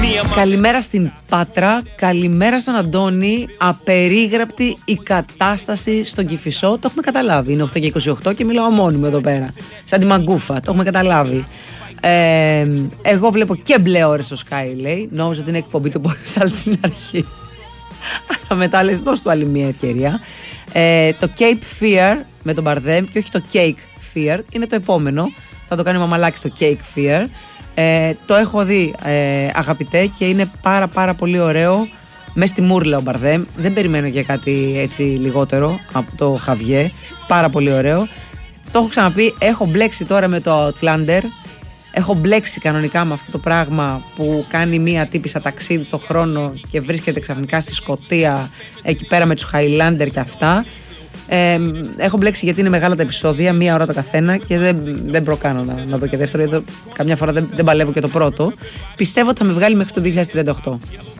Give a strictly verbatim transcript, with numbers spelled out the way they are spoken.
Καλημέρα στην Πάτρα, καλημέρα στον Αντώνη. Απερίγραπτη η κατάσταση στον Κηφισό. Το έχουμε καταλάβει. Είναι οκτώ και είκοσι οκτώ και μιλάω μόνη μου εδώ πέρα. Σαν τη μαγκούφα. Το έχουμε καταλάβει. Ε, εγώ βλέπω και μπλε ώρες στο Sky, λέει. Νόμιζα ότι είναι εκπομπή του Πόρσαλ στην αρχή. Αλλά μετά λες, δώσ' του άλλη μια ευκαιρία. Ε, το Cape Fear με τον Μπαρδέμ και όχι το Cake Fear είναι το επόμενο. Θα το κάνει μαμαλάκι στο Cake Fear. Ε, το έχω δει, ε, αγαπητέ, και είναι πάρα πάρα πολύ ωραίο. Μες στη μούρλα ο Μπαρδέμ. Δεν περιμένω για κάτι έτσι λιγότερο από το Χαβιέ. Πάρα πολύ ωραίο. Το έχω ξαναπεί, έχω μπλέξει τώρα με το Outlander. Έχω μπλέξει κανονικά με αυτό το πράγμα που κάνει μία τύπισσα ταξίδι στον χρόνο και βρίσκεται ξαφνικά στη Σκωτία, εκεί πέρα με τους Highlander και αυτά. Ε, έχω μπλέξει γιατί είναι μεγάλα τα επεισόδια, μία ώρα το καθένα και δεν, δεν προκάνω να, να δω και δεύτερο, γιατί καμιά φορά δεν, δεν παλεύω και το πρώτο. Πιστεύω ότι θα με βγάλει μέχρι το δύο χιλιάδες τριάντα οκτώ.